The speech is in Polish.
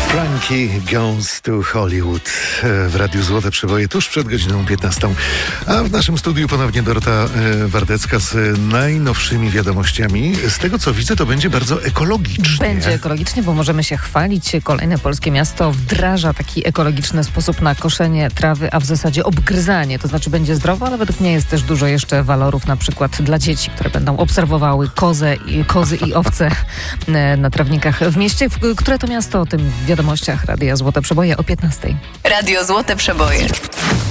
Frankie Goes to Hollywood w Radiu Złote Przeboje tuż przed godziną 15. A w naszym studiu ponownie Dorota Wardecka z najnowszymi wiadomościami. Z tego co widzę, to będzie bardzo ekologicznie. Będzie ekologicznie, bo możemy się chwalić. Kolejne polskie miasto wdraża taki ekologiczny sposób na koszenie trawy, a w zasadzie obgryzanie. To znaczy będzie zdrowo, ale według mnie jest też dużo jeszcze walorów, na przykład dla dzieci, które będą obserwowały kozy i owce na trawnikach w mieście. Które to miasto? O tym w wiadomościach Radia Złote Przeboje o 15. Radio Złote Przeboje.